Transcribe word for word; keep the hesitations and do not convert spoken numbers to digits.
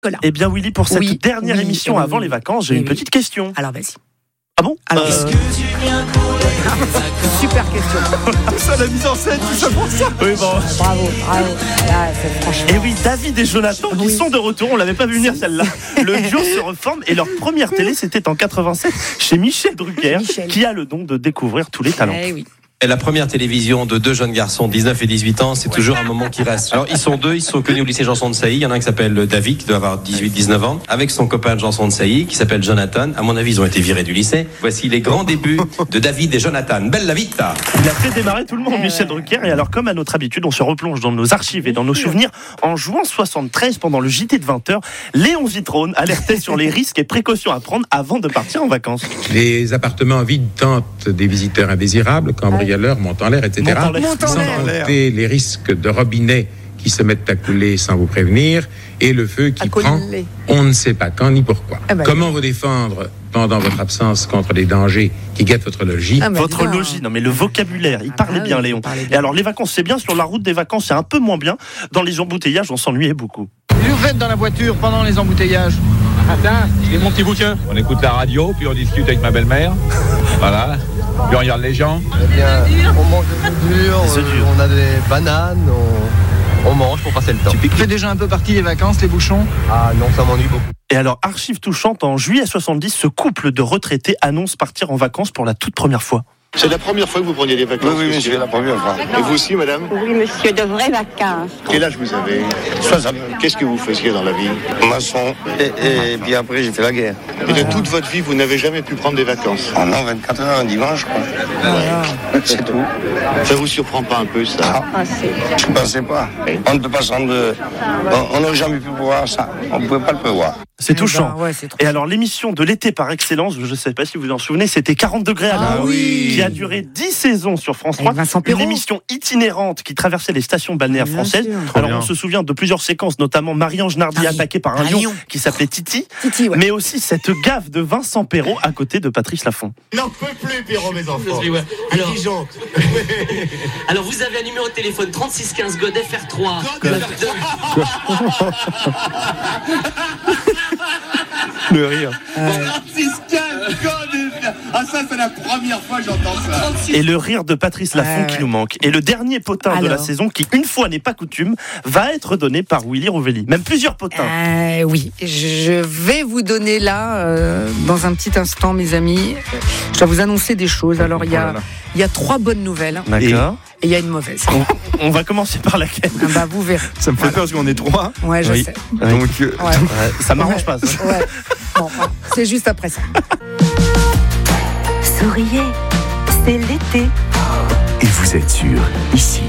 Eh bien Willy, pour cette Oui, dernière oui, émission oui, avant oui. les vacances, j'ai Oui, une oui. petite question. Alors vas-y. Ah bon Alors, euh... est-ce que super question. Ça, la mise en scène, tout ça pour ça. Oui, bon. Bravo, bravo. Là, c'est franchement. Et oui, David et Jonathan qui Oui. sont de retour. On l'avait pas vu venir celle-là. Le duo se reforme et leur première télé, c'était en quatre-vingt-sept chez Michel Drucker, Michel. qui a le don de découvrir tous les talents. Eh oui. Et la première télévision de deux jeunes garçons, dix-neuf et dix-huit ans, c'est toujours un moment qui reste. Alors, ils sont deux, ils se sont connus au lycée Janson de Sailly. Il y en a un qui s'appelle David, qui doit avoir dix-huit dix-neuf ans, avec son copain de Janson de Sailly, qui s'appelle Jonathan. À mon avis, ils ont été virés du lycée. Voici les grands débuts de David et Jonathan. Belle la vita! Il a fait démarrer tout le monde, Eh Michel ouais. Drucker. Et alors, comme à notre habitude, on se replonge dans nos archives et dans nos souvenirs. En juin soixante-treize, pendant le J T de vingt heures, Léon Zitrone alertait sur les risques et précautions à prendre avant de partir en vacances. Les appartements vides tentent des visiteurs indésirables, cambrioleurs, montent en l'air, et cetera. Montent en l'air. Montent en Sans l'air. compter les risques de robinets qui se mettent à couler sans vous prévenir et le feu qui À prend, couler. on ne sait pas quand ni pourquoi. Ah bah, Comment vous défendre pendant votre absence contre les dangers qui guettent votre logis? Ah bah, Votre dis donc. logis, non mais le vocabulaire, il parlait Ah bien oui, Léon. il parlait bien. Et alors les vacances c'est bien, sur la route des vacances c'est un peu moins bien. Dans les embouteillages on s'ennuyait beaucoup. Qu'est-ce que vous faites dans la voiture pendant les embouteillages? Attends, j'ai mon petit bouquin. On écoute la radio, puis on discute avec ma belle-mère. Voilà. Puis on regarde les gens. Eh bien, on mange des œufs durs, Des œufs euh, durs. on a des bananes, on, on mange pour passer le temps. Tu fais déjà un peu partie des vacances, les bouchons? Ah non, ça m'ennuie beaucoup. Et alors archive touchante, en juillet soixante-dix, ce couple de retraités annonce partir en vacances pour la toute première fois. C'est la première fois que vous preniez des vacances? Oui, oui, monsieur. monsieur, la première fois. Et vous aussi, madame? Oui, monsieur, de vraies vacances. Quel âge vous avez? soixante. Qu'est-ce que vous faisiez dans la vie? Maçon. Et, et puis après, j'ai fait la guerre. Et de toute votre vie, vous n'avez jamais pu prendre des vacances? Oh non, vingt-quatre heures, un dimanche, quoi. C'est tout. Ça vous surprend pas un peu, ça? Ah, c'est... Je ne pensais pas. On ne peut pas s'en... de- On on n'a jamais pu voir ça. On ne pouvait pas le prévoir. C'est Eh touchant. ben, ouais, c'est trop. Et alors l'émission de l'été par excellence, je ne sais pas si vous vous en souvenez, c'était quarante degrés à Ah l'heure, oui. qui a duré dix saisons sur France Avec trois. Vincent Une Perrault. émission itinérante qui traversait les stations balnéaires Bien françaises. sûr. Alors bien. on se souvient de plusieurs séquences, notamment Marie-Ange Nardi Ah oui. attaquée par un Un lion, lion. qui s'appelait Titi, Titi, ouais. mais aussi cette gaffe de Vincent Perrault à côté de Patrice Laffont. N'en peut plus, Pierrot, mes enfants. Alors, Dijon. alors, vous avez un numéro de téléphone trente-six quinze God F R trois. Le rire. Ah, ça, c'est la première fois que j'entends ça. Et le rire de Patrice Laffont Ouais, qui ouais. nous manque. Et le dernier potin de la Alors. saison, qui une fois n'est pas coutume, va être donné par Willy Rovelli. Même plusieurs potins. Euh, oui, je vais vous donner là, euh, dans un petit instant, mes amis, je dois vous annoncer des choses. Alors, il y a, il y a trois bonnes nouvelles D'accord. et il y a une mauvaise. On va commencer par laquelle? Ah bah, vous verrez. Ça me fait peur parce qu'on est trois. Ouais, je Oui. sais. Donc, euh, Ouais. Ouais, ça m'arrange pas, ça. Ouais. Bon, c'est juste après ça. Souriez, c'est l'été. Et vous êtes sûr, ici,